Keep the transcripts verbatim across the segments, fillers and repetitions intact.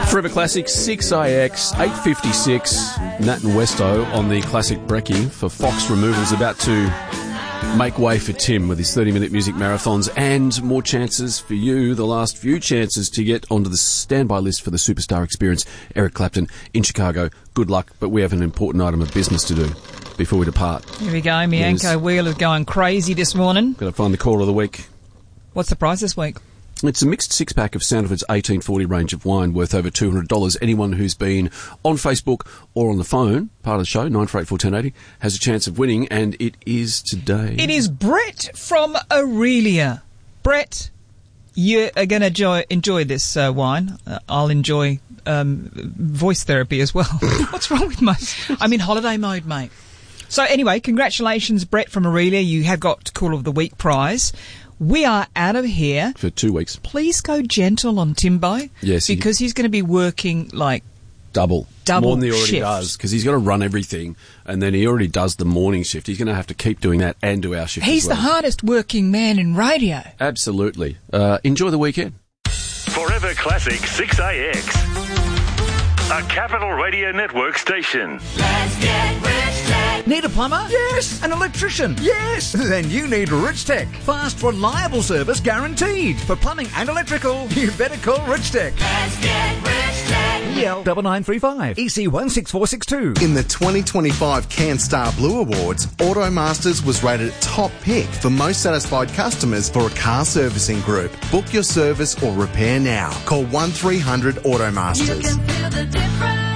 Forever Classic, six A X, eight fifty-six, Nat and Westo on the Classic Brekkie for Fox Removals, about to make way for Tim with his thirty-minute music marathons and more chances for you, the last few chances to get onto the standby list for the Superstar Experience, Eric Clapton in Chicago. Good luck, but we have an important item of business to do before we depart. Here we go. Mianko yes. Wheeler's going crazy this morning. Got to find the caller of the week. What's the prize this week? It's a mixed six-pack of Soundford's eighteen forty range of wine worth over two hundred dollars. Anyone who's been on Facebook or on the phone, part of the show, nine four eight four, one zero eight zero, has a chance of winning, and it is today. It is Brett from Aurelia. Brett, you are going to enjoy, enjoy this uh, wine. Uh, I'll enjoy um, voice therapy as well. What's wrong with my... I'm in holiday mode, mate. So anyway, congratulations, Brett from Aurelia. You have got Call of the Week prize. We are out of here. For two weeks. Please go gentle on Timbo. Yes. Because he, he's going to be working like... Double. Double More than he already shifts. does, because he's got to run everything, and then he already does the morning shift. He's going to have to keep doing that and do our shift He's as well. the hardest working man in radio. Absolutely. Uh, enjoy the weekend. Forever Classic six A X. A Capital Radio Network station. Let's get rich tech. Need a plumber? Yes. An electrician? Yes. Then you need Rich Tech. Fast, reliable service guaranteed. For plumbing and electrical, you better call Rich Tech. Let's get rich tech. E L nine nine three five. E C one six four six two. In the twenty twenty-five CanStar Blue Awards, AutoMasters was rated top pick for most satisfied customers for a car servicing group. Book your service or repair now. Call one three hundred AutoMasters. You can feel the difference.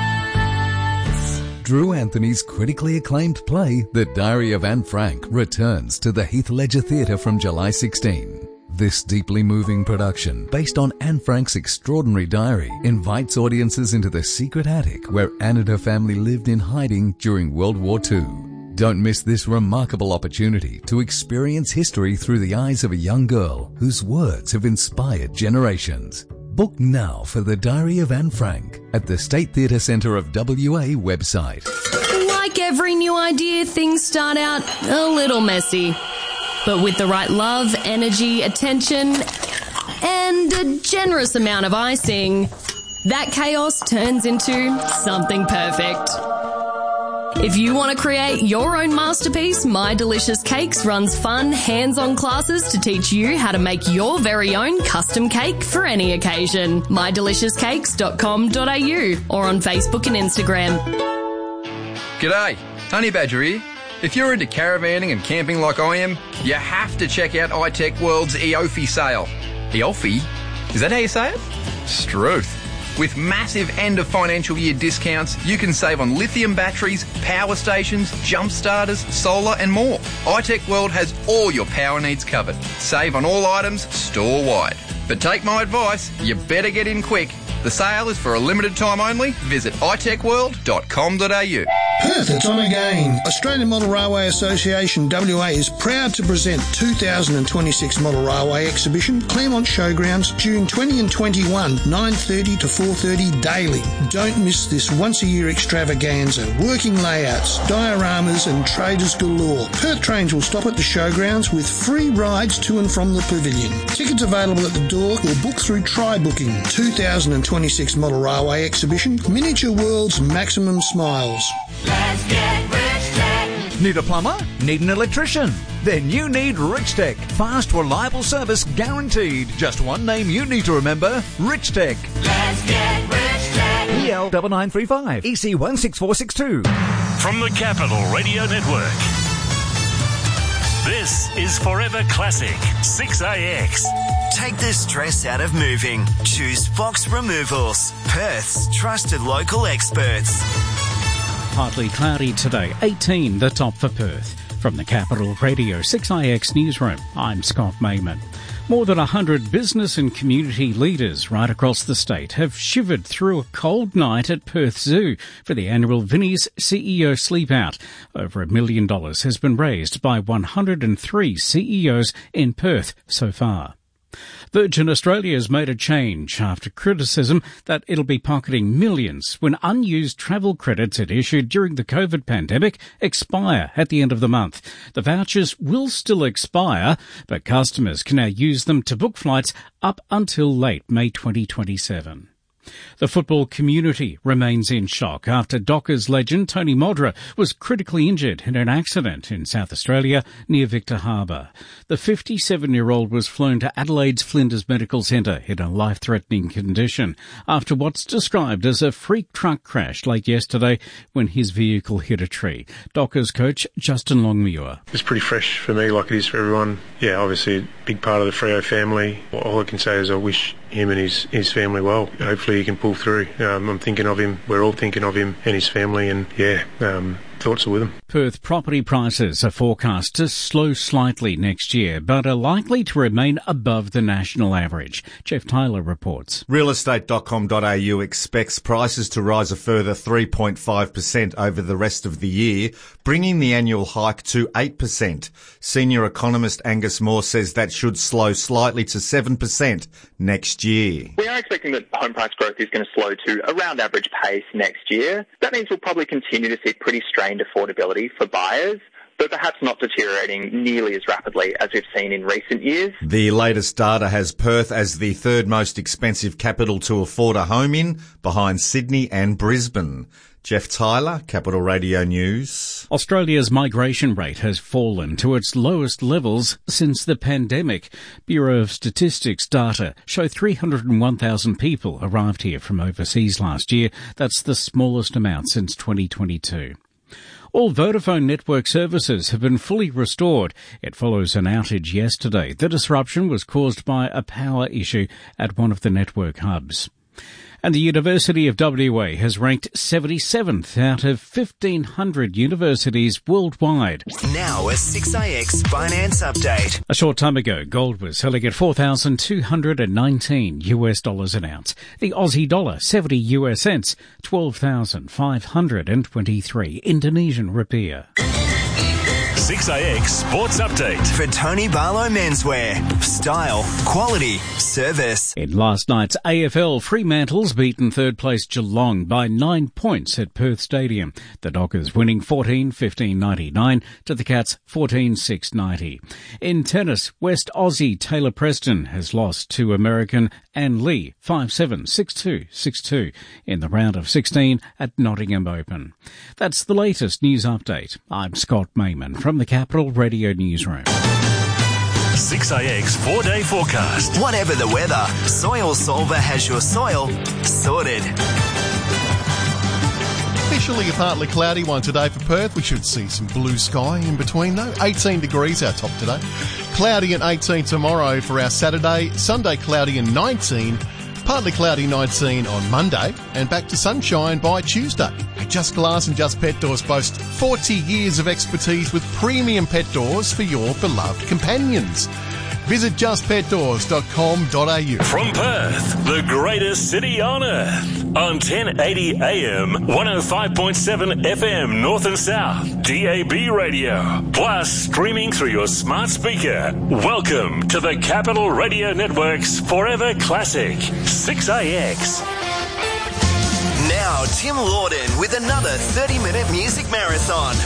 Drew Anthony's critically acclaimed play, The Diary of Anne Frank, returns to the Heath Ledger Theatre from July sixteenth. This deeply moving production, based on Anne Frank's extraordinary diary, invites audiences into the secret attic where Anne and her family lived in hiding during World War Two. Don't miss this remarkable opportunity to experience history through the eyes of a young girl whose words have inspired generations. Book now for The Diary of Anne Frank at the State Theatre Centre of W A website. Like every new idea, things start out a little messy. But with the right love, energy, attention, and a generous amount of icing, that chaos turns into something perfect. If you want to create your own masterpiece, My Delicious Cakes runs fun, hands-on classes to teach you how to make your very own custom cake for any occasion. my delicious cakes dot com dot a u or on Facebook and Instagram. G'day, Honey Badger here. If you're into caravanning and camping like I am, you have to check out iTech World's Eofi sale. Eofi? Is that how you say it? Struth. With massive end of financial year discounts, you can save on lithium batteries, power stations, jump starters, solar and more. iTech World has all your power needs covered. Save on all items store-wide. But take my advice, you better get in quick. The sale is for a limited time only. Visit i tech world dot com dot a u. Perth, it's on again. Australian Model Railway Association W A is proud to present two thousand twenty-six Model Railway Exhibition, Claremont Showgrounds, June twentieth and twenty-first, nine thirty to four thirty daily. Don't miss this once-a-year extravaganza. Working layouts, dioramas and traders galore. Perth trains will stop at the showgrounds with free rides to and from the pavilion. Tickets available at the door or book through Try Booking. two thousand twenty-six Model Railway Exhibition, Miniature World's Maximum Smiles. Let's get rich tech. Need a plumber? Need an electrician? Then you need Rich Tech. Fast, reliable service guaranteed. Just one name you need to remember, Rich Tech. Let's get rich tech. E L nine nine three five. E C one six four six two. From the Capital Radio Network. This is Forever Classic six A X. Take the stress out of moving. Choose Fox Removals, Perth's trusted local experts. Partly cloudy today, eighteen the top for Perth. From the Capital Radio six A X Newsroom, I'm Scott Mayman. More than one hundred business and community leaders right across the state have shivered through a cold night at Perth Zoo for the annual Vinnie's C E O Sleepout. Over a million dollars has been raised by one hundred three C E Os in Perth so far. Virgin Australia has made a change after criticism that it'll be pocketing millions when unused travel credits it issued during the COVID pandemic expire at the end of the month. The vouchers will still expire, but customers can now use them to book flights up until late May twenty twenty-seven. The football community remains in shock after Dockers legend Tony Modra was critically injured in an accident in South Australia near Victor Harbour. The fifty-seven-year-old was flown to Adelaide's Flinders Medical Centre in a life-threatening condition after what's described as a freak truck crash late yesterday when his vehicle hit a tree. Dockers coach Justin Longmuir. It's pretty fresh for me like it is for everyone. Yeah, obviously a big part of the Freo family. All I can say is I wish him and his, his family well. Hopefully he can pull through. Um, I'm thinking of him, we're all thinking of him and his family, and yeah, um, thoughts are with him. Perth property prices are forecast to slow slightly next year, but are likely to remain above the national average. Jeff Tyler reports. real estate dot com dot a u expects prices to rise a further three point five percent over the rest of the year, bringing the annual hike to eight percent. Senior economist Angus Moore says that should slow slightly to seven percent next year. We are expecting that home price growth is going to slow to around average pace next year. That means we'll probably continue to see pretty strained affordability for buyers, but perhaps not deteriorating nearly as rapidly as we've seen in recent years. The latest data has Perth as the third most expensive capital to afford a home in, behind Sydney and Brisbane. Jeff Tyler, Capital Radio News. Australia's migration rate has fallen to its lowest levels since the pandemic. Bureau of Statistics data show three hundred one thousand people arrived here from overseas last year. That's the smallest amount since twenty twenty-two. All Vodafone network services have been fully restored. It follows an outage yesterday. The disruption was caused by a power issue at one of the network hubs. And the University of W A has ranked seventy-seventh out of fifteen hundred universities worldwide. Now a six A X finance update. A short time ago, gold was selling at four thousand two hundred nineteen U S dollars an ounce. The Aussie dollar, seventy U S cents, twelve thousand five hundred twenty-three Indonesian rupiah. six A X Sports Update. For Tony Barlow Menswear. Style, quality, service. In last night's A F L, Fremantle's beaten third place Geelong by nine points at Perth Stadium. The Dockers winning fourteen fifteen ninety-nine to the Cats fourteen six ninety. In tennis, West Aussie Taylor Preston has lost to American Ann Lee five seven six two six two in the round of sixteen at Nottingham Open. That's the latest news update. I'm Scott Mayman from the Capital Radio Newsroom. six A X four-day forecast. Whatever the weather, Soil Solver has your soil sorted. Officially a partly cloudy one today for Perth. We should see some blue sky in between though. eighteen degrees our top today. Cloudy and eighteen tomorrow for our Saturday. Sunday cloudy and nineteen. Partly cloudy nineteen on Monday, and back to sunshine by Tuesday. Just Glass and Just Pet Doors boast forty years of expertise with premium pet doors for your beloved companions. Visit just pet doors dot com dot a u. From Perth, the greatest city on earth. On ten eighty A M, one oh five point seven F M North and South, D A B radio. Plus streaming through your smart speaker. Welcome to the Capital Radio Network's Forever Classic, six A X. Now Tim Lawden with another thirty minute music marathon.